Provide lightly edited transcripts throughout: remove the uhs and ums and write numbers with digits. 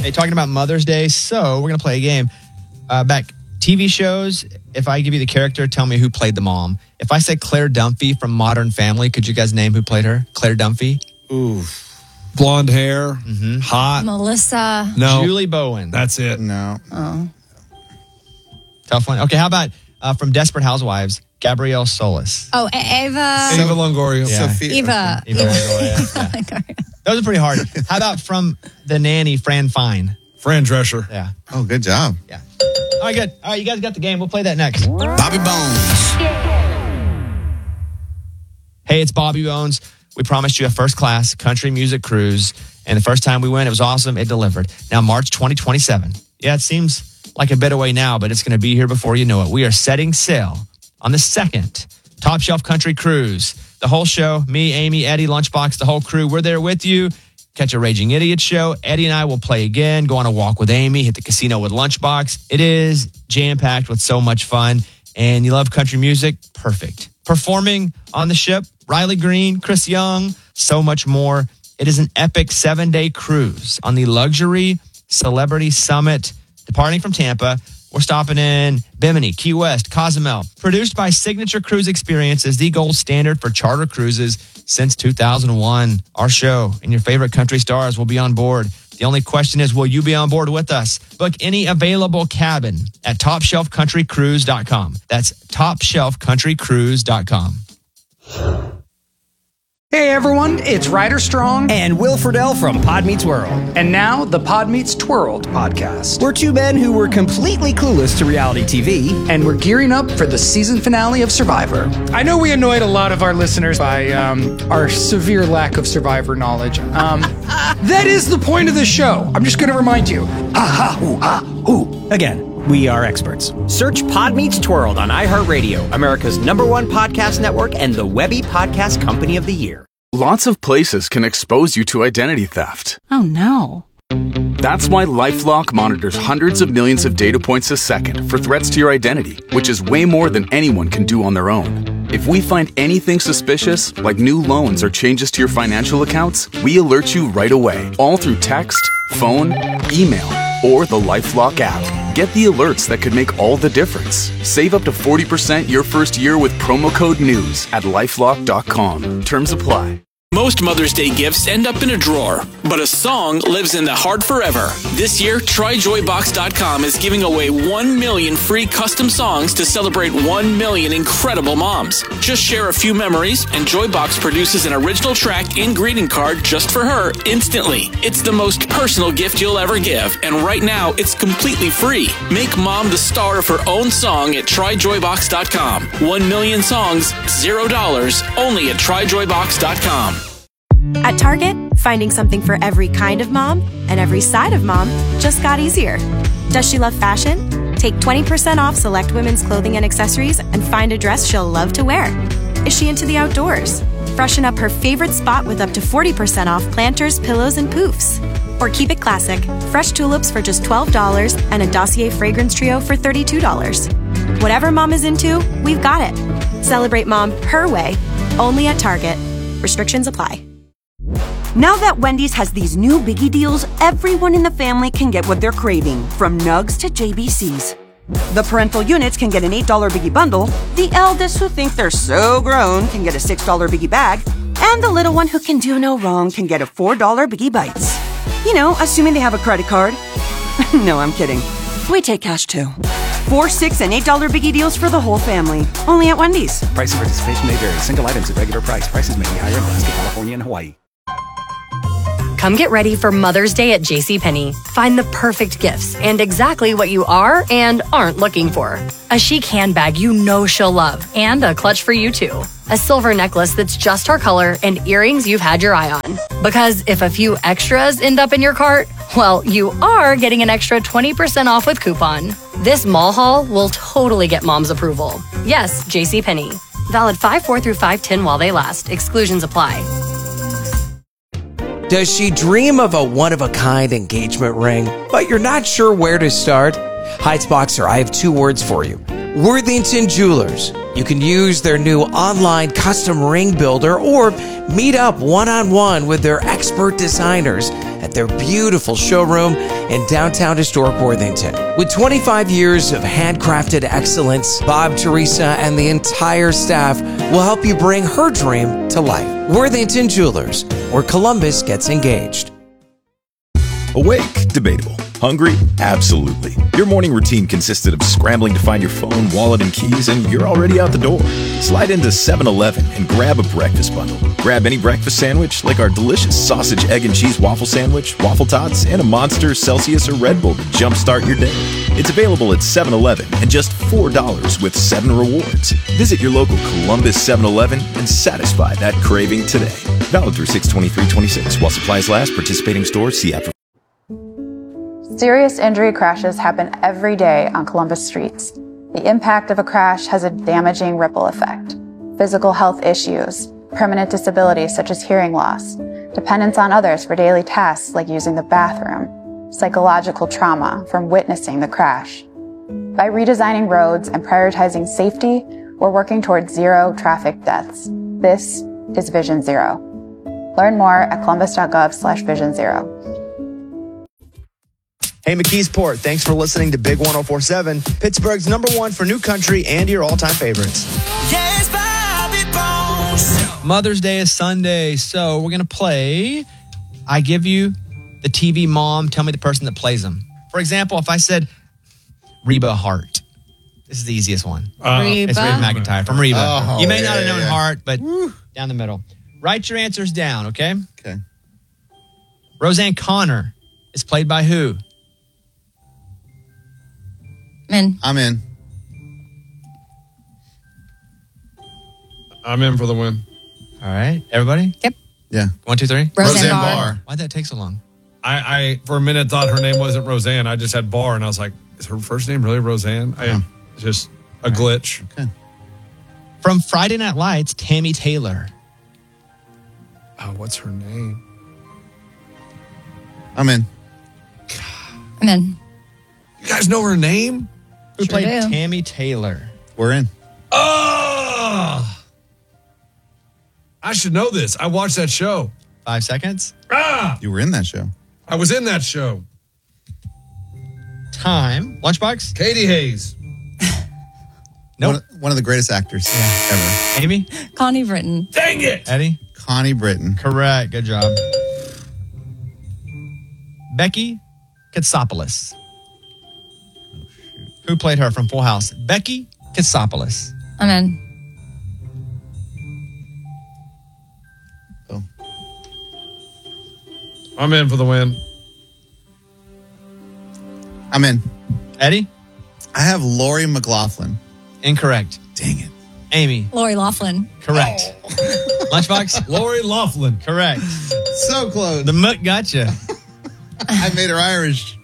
Hey, talking about Mother's Day, so we're going to play a game. Back TV shows, if I give you the character, tell me who played the mom. If I say Claire Dunphy from Modern Family, could you guys name who played her? Claire Dunphy? Ooh. Blonde hair. Hot. Melissa. No. Julie Bowen. That's it. No. Oh. Tough one. Okay, how about from Desperate Housewives, Gabrielle Solis? Oh, Eva. Eva Longoria. Yeah. Sophia. Eva. Eva Longoria, yeah. Those are pretty hard. How about from The Nanny, Fran Fine? Fran Drescher. Yeah. Oh, good job. Yeah. All right, good. All right, you guys got the game. We'll play that next. Bobby Bones. Hey, it's Bobby Bones. We promised you a first-class country music cruise, and the first time we went, it was awesome. It delivered. Now, March 2027. Yeah, it seems like a bit away now, but it's going to be here before you know it. We are setting sail on the second Top Shelf Country Cruise. The whole show, me, Amy, Eddie, Lunchbox, the whole crew, we're there with you. Catch a Raging Idiot show. Eddie and I will play again, go on a walk with Amy, hit the casino with Lunchbox. It is jam-packed with so much fun, and you love country music? Perfect. Performing on the ship, Riley Green, Chris Young, so much more. It is an epic 7-day cruise on the Luxury Celebrity Summit. Departing from Tampa, we're stopping in Bimini, Key West, Cozumel. Produced by Signature Cruise Experiences, the gold standard for charter cruises since 2001. Our show and your favorite country stars will be on board. The only question is, will you be on board with us? Book any available cabin at TopShelfCountryCruise.com. That's TopShelfCountryCruise.com. Hey everyone, it's Ryder Strong and Will Friedle from Pod Meets World. And now the Pod Meets Twirled podcast. We're two men who were completely clueless to reality TV. And we're gearing up for the season finale of Survivor. I know we annoyed a lot of our listeners by our severe lack of Survivor knowledge. That is the point of the show. I'm just going to remind you. Ha ha hoo ha hoo. Again, we are experts. Search Pod Meets Twirled on iHeartRadio, America's #1 podcast network and the Webby Podcast Company of the Year. Lots of places can expose you to identity theft. Oh no. That's why LifeLock monitors hundreds of millions of data points a second for threats to your identity, which is way more than anyone can do on their own. If we find anything suspicious, like new loans or changes to your financial accounts, we alert you right away, all through text, phone, email, or the LifeLock app. Get the alerts that could make all the difference. Save up to 40% your first year with promo code NEWS at LifeLock.com. Terms apply. Most Mother's Day gifts end up in a drawer, but a song lives in the heart forever. This year, TryJoyBox.com is giving away 1 million free custom songs to celebrate 1 million incredible moms. Just share a few memories, and Joybox produces an original track and greeting card just for her instantly. It's the most personal gift you'll ever give, and right now, it's completely free. Make mom the star of her own song at TryJoyBox.com. 1 million songs, $0, only at TryJoyBox.com. At Target, finding something for every kind of mom and every side of mom just got easier. Does she love fashion? Take 20% off select women's clothing and accessories and find a dress she'll love to wear. Is she into the outdoors? Freshen up her favorite spot with up to 40% off planters, pillows, and poofs. Or keep it classic, fresh tulips for just $12 and a Dossier fragrance trio for $32. Whatever mom is into, we've got it. Celebrate mom her way, only at Target. Restrictions apply. Now that Wendy's has these new biggie deals, everyone in the family can get what they're craving, from nugs to JBCs. The parental units can get an $8 biggie bundle, the eldest who think they're so grown can get a $6 biggie bag, and the little one who can do no wrong can get a $4 biggie bites. You know, assuming they have a credit card. No, I'm kidding. We take cash too. 4, 6, and $8 biggie deals for the whole family. Only at Wendy's. Price and participation may vary. Single items at regular price. Prices may be higher in Alaska, California, and Hawaii. Come get ready for Mother's Day at JCPenney. Find the perfect gifts and exactly what you are and aren't looking for. A chic handbag you know she'll love and a clutch for you too. A silver necklace that's just her color and earrings you've had your eye on. Because if a few extras end up in your cart, well, you are getting an extra 20% off with coupon. This mall haul will totally get mom's approval. Yes, JCPenney. Valid 5/4 through 5/10 while they last. Exclusions apply. Does she dream of a one-of-a-kind engagement ring, but you're not sure where to start? Heights Boxer, I have 2 words for you. Worthington Jewelers. You can use their new online custom ring builder or meet up one-on-one with their expert designers at their beautiful showroom in downtown historic Worthington. With 25 years of handcrafted excellence, Bob, Teresa, and the entire staff will help you bring her dream to life. Worthington Jewelers, where Columbus gets engaged. Awake? Debatable. Hungry? Absolutely. Your morning routine consisted of scrambling to find your phone, wallet, and keys, and you're already out the door. Slide into 7-Eleven and grab a breakfast bundle. Grab any breakfast sandwich, like our delicious sausage, egg, and cheese waffle sandwich, waffle tots, and a Monster, Celsius, or Red Bull to jumpstart your day. It's available at 7-Eleven and just $4 with 7 rewards. Visit your local Columbus 7-Eleven and satisfy that craving today. Valid through 6/23/26 while supplies last. Participating stores. See app for. Serious injury crashes happen every day on Columbus streets. The impact of a crash has a damaging ripple effect. Physical health issues, permanent disabilities such as hearing loss, dependence on others for daily tasks like using the bathroom, psychological trauma from witnessing the crash. By redesigning roads and prioritizing safety, we're working towards zero traffic deaths. This is Vision Zero. Learn more at columbus.gov/Vision Zero. Hey, McKeesport, thanks for listening to Big 104.7, Pittsburgh's #1 for new country and your all-time favorites. Yes, Bobby Bones. Mother's Day is Sunday, so we're going to play. I give you the TV mom, tell me the person that plays them. For example, if I said Reba Hart, this is the easiest one. Reba? It's Reba McEntire from Reba. Oh, you may not have known yeah. Hart, but down the middle. Write your answers down, okay? Okay. Roseanne Connor is played by who? I'm in. I'm in for the win. All right. Everybody? Yep. Yeah. 1, 2, 3. Roseanne Barr. Why'd that take so long? I for a minute thought her name wasn't Roseanne. I just had Barr, and I was like, is her first name really Roseanne? Just a glitch. Okay. From Friday Night Lights, Tammy Taylor. Oh, what's her name? I'm in. I'm in. You guys know her name? Who Sure played do. Tammy Taylor? We're in. Oh! I should know this. I watched that show. 5 seconds. You were in that show. I was in that show. Time. Lunchbox? Katie Hayes. Nope. One of the greatest actors ever. Amy? Connie Britton. Dang it! Eddie? Connie Britton. Correct. Good job. Becky Katsopoulos. Who played her from Full House? Becky Katsopoulos. I'm in. I'm in for the win. I'm in. Eddie? I have Lori McLaughlin. Incorrect. Dang it. Amy? Lori Loughlin. Correct. Lunchbox? Lori Loughlin. Correct. So close. The mutt gotcha. I made her Irish.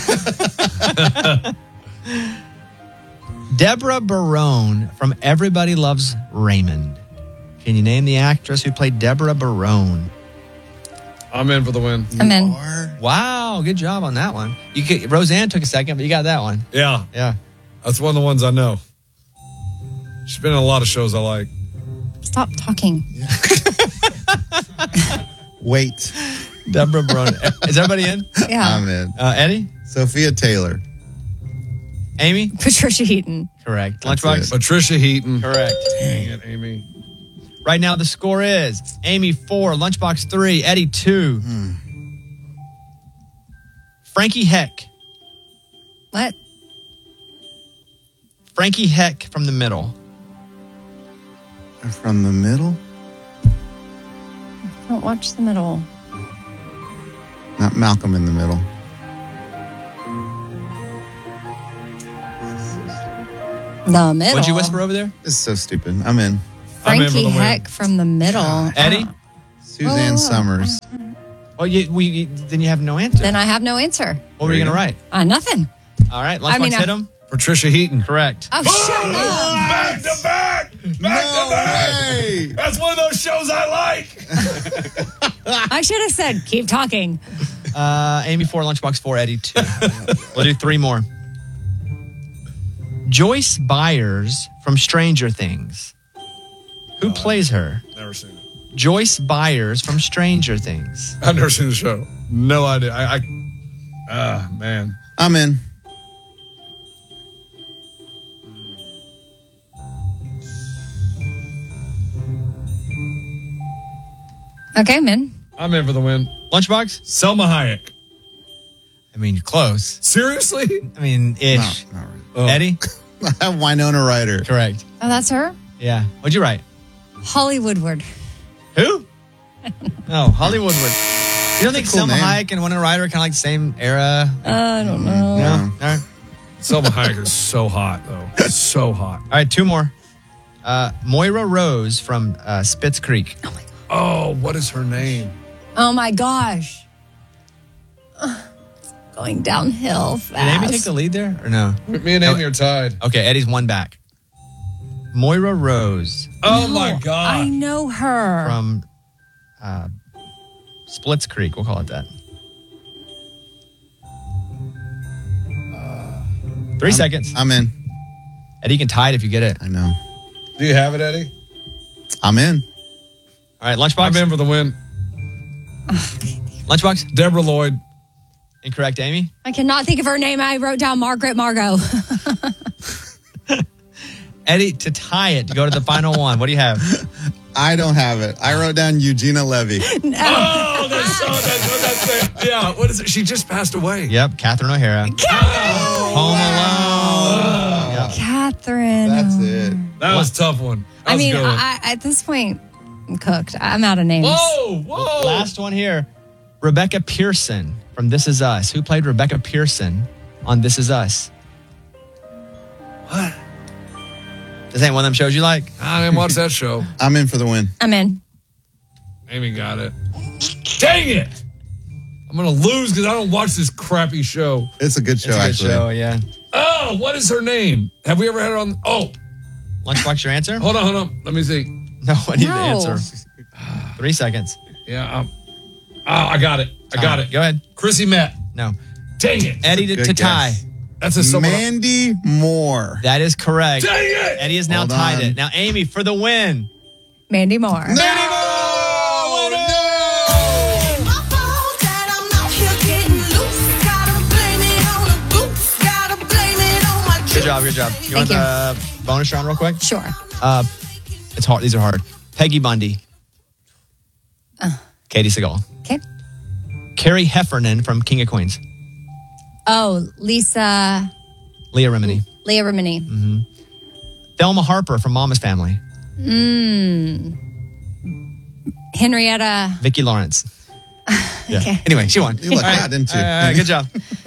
Deborah Barone from Everybody Loves Raymond. Can you name the actress who played Deborah Barone? I'm in for the win. I'm in. Wow, good job on that one. Roseanne took a second, but you got that one. Yeah. Yeah. That's one of the ones I know. She's been in a lot of shows I like. Stop talking. Wait. Deborah Barone. Is everybody in? Yeah. I'm in. Eddie? Sophia Taylor. Amy? Patricia Heaton. Correct. That's Lunchbox? it. Patricia Heaton. Correct. Dang it, Amy. Right now, the score is Amy 4, Lunchbox 3, Eddie 2. Frankie Heck. What? Frankie Heck from the middle. From the middle? Don't watch the middle. Not Malcolm in the Middle. The middle. What'd you whisper over there? This is so stupid. I'm in. Frankie Heck from the middle. Eddie? Suzanne Summers. Oh, then you have no answer. Then I have no answer. What were you going to write? Nothing. All right, Lunchbox hit him. Patricia Heaton. Correct. Oh, shut up. Back to back! Back to back! That's one of those shows I like. I should have said, keep talking. Amy 4, Lunchbox 4, Eddie 2. We'll do 3 more. Joyce Byers from Stranger Things. Who plays her? Never seen it. Joyce Byers from Stranger Things. I've never seen the show. No idea. Man. I'm in. Okay, I'm in. I'm in for the win. Lunchbox? Selma Hayek. I mean, close. Seriously? I mean, ish. No, not really. Eddie? I have Winona Ryder. Correct. Oh, that's her? Yeah. What'd you write? Holly Woodward. Who? No, Holly Woodward. You don't think cool Selma name. Hayek and Winona Ryder are kind of like the same era? I don't know. No? All right. Selma Hayek is so hot, though. So hot. All right, two more. Moira Rose from Spitz Creek. Oh, my God. Oh, what is her name? Oh, my gosh. Going downhill fast. Did Amy take the lead there or no? Me and Amy are tied. Okay, Eddie's one back. Moira Rose Oh, my God. I know her. from Splits Creek. We'll call it that. 3 seconds. I'm in. Eddie, you can tie it if you get it. I know. Do you have it, Eddie? I'm in. All right, Lunchbox. I'm in for the win. Lunchbox. Deborah Lloyd. Incorrect, Amy. I cannot think of her name. I wrote down Margaret Margot. Eddie, to tie it, to go to the final one. What do you have? I don't have it. I wrote down Eugenia Levy. Oh, that's it. Yeah, what is it? She just passed away. Yep, Catherine O'Hara. Home Alone. Yep. Catherine. That's it. That was a tough one. That I was a mean, good one. at this point, I'm cooked. I'm out of names. Whoa. Last one here. Rebecca Pearson from This Is Us. Who played Rebecca Pearson on This Is Us? What? This ain't one of them shows you like? I didn't watch that show. I'm in for the win. I'm in. Amy got it. Dang it! I'm going to lose because I don't watch this crappy show. It's a good show, It's a good actually. show, yeah. Oh, what is her name? Have we ever had her on? Oh, Lunchbox, your answer? hold on. Let me see. No, I need the No. answer. 3 seconds. Yeah. I got it. I got it. Go ahead. Chrissy Met. No. Dang it. Eddie to Good tie. guess. That's a someone. Mandy Moore. That is correct. Dang it! Eddie has now Hold tied on. it. Now, Amy, for the win. Mandy Moore. Good job. You want the bonus round real quick? Sure. It's hard. These are hard. Peggy Bundy. Katie Seagal. Okay. Carrie Heffernan from King of Queens. Oh, Leah Remini. Remini. Thelma Harper from Mama's Family. Henrietta. Vicki Lawrence. Yeah. Okay. Anyway, she won. You let that into. Good job.